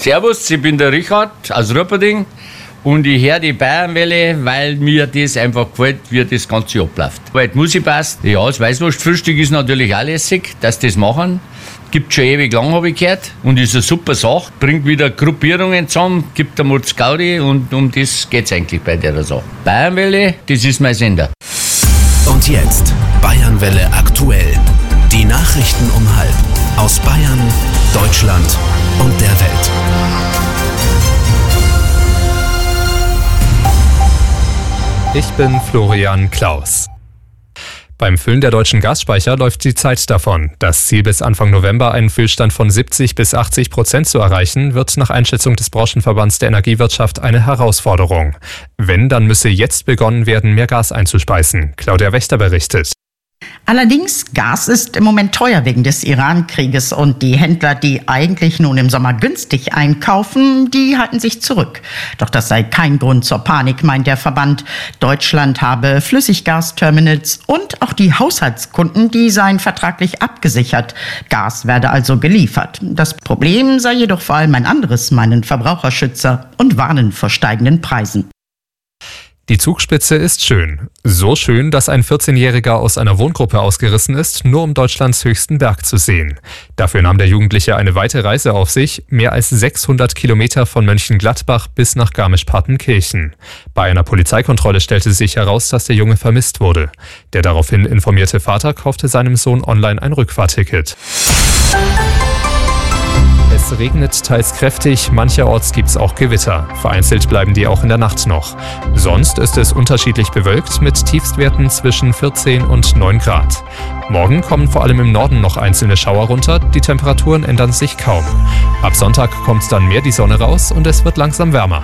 Servus, ich bin der Richard aus Rupperding und ich höre die Bayernwelle, weil mir das einfach gefällt, wie das Ganze abläuft. Weil die Musik passt. Ja, das Weißwurstfrühstück ist natürlich auch lässig, dass das machen. Gibt schon ewig lang, habe ich gehört. Und ist eine super Sache. Bringt wieder Gruppierungen zusammen, gibt einmal das Gaudi und um das geht es eigentlich bei der Sache. Bayernwelle, das ist mein Sender. Und jetzt Bayernwelle aktuell. Die Nachrichten um 12:30 aus Bayern, Deutschland und der Welt. Ich bin Florian Klaus. Beim Füllen der deutschen Gasspeicher läuft die Zeit davon. Das Ziel, bis Anfang November einen Füllstand von 70-80% zu erreichen, wird nach Einschätzung des Branchenverbands der Energiewirtschaft eine Herausforderung. Wenn, dann müsse jetzt begonnen werden, mehr Gas einzuspeisen. Claudia Wächter berichtet. Allerdings, Gas ist im Moment teuer wegen des Iran-Krieges und die Händler, die eigentlich nun im Sommer günstig einkaufen, die halten sich zurück. Doch das sei kein Grund zur Panik, meint der Verband. Deutschland habe Flüssiggasterminals und auch die Haushaltskunden, die seien vertraglich abgesichert. Gas werde also geliefert. Das Problem sei jedoch vor allem ein anderes, meinen Verbraucherschützer und warnen vor steigenden Preisen. Die Zugspitze ist schön. So schön, dass ein 14-Jähriger aus einer Wohngruppe ausgerissen ist, nur um Deutschlands höchsten Berg zu sehen. Dafür nahm der Jugendliche eine weite Reise auf sich, mehr als 600 Kilometer von Mönchengladbach bis nach Garmisch-Partenkirchen. Bei einer Polizeikontrolle stellte sich heraus, dass der Junge vermisst wurde. Der daraufhin informierte Vater kaufte seinem Sohn online ein Rückfahrticket. Es regnet teils kräftig, mancherorts gibt es auch Gewitter. Vereinzelt bleiben die auch in der Nacht noch. Sonst ist es unterschiedlich bewölkt mit Tiefstwerten zwischen 14 und 9 Grad. Morgen kommen vor allem im Norden noch einzelne Schauer runter, die Temperaturen ändern sich kaum. Ab Sonntag kommt dann mehr die Sonne raus und es wird langsam wärmer.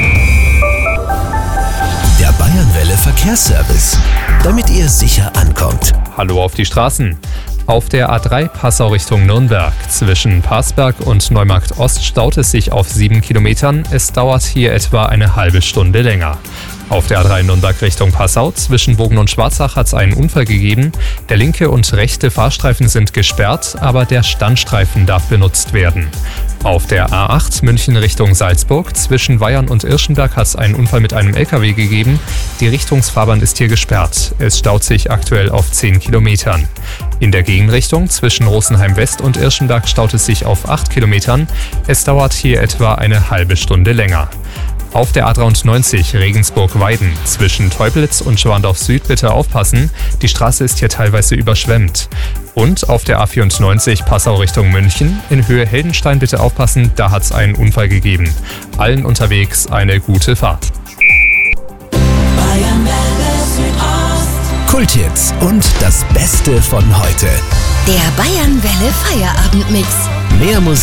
Der Bayernwelle Verkehrsservice, damit ihr sicher ankommt. Hallo auf die Straßen. Auf der A3 Passau Richtung Nürnberg. Zwischen Parsberg und Neumarkt Ost staut es sich auf 7 Kilometern. Es dauert hier etwa eine halbe Stunde länger. Auf der A3 Nürnberg Richtung Passau zwischen Bogen und Schwarzach hat es einen Unfall gegeben. Der linke und rechte Fahrstreifen sind gesperrt, aber der Standstreifen darf benutzt werden. Auf der A8 München Richtung Salzburg zwischen Weyern und Irschenberg hat es einen Unfall mit einem LKW gegeben. Die Richtungsfahrbahn ist hier gesperrt. Es staut sich aktuell auf 10 Kilometern. In der Gegenrichtung zwischen Rosenheim West und Irschenberg staut es sich auf 8 Kilometern. Es dauert hier etwa eine halbe Stunde länger. Auf der A93 Regensburg-Weiden zwischen Teublitz und Schwandorf Süd bitte aufpassen, die Straße ist hier teilweise überschwemmt. Und auf der A94 Passau Richtung München in Höhe Heldenstein bitte aufpassen, da hat es einen Unfall gegeben. Allen unterwegs eine gute Fahrt. Kulthits und das Beste von heute. Der Bayernwelle Feierabendmix. Mehr Musik